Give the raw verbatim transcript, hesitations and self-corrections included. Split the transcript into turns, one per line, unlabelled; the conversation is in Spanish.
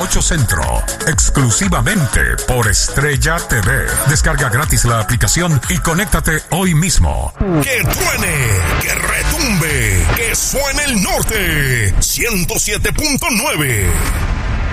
ocho Centro, exclusivamente por Estrella T V. Descarga gratis la aplicación y conéctate hoy mismo.
Que truene, que retumbe, que suene el norte. ciento siete punto nueve.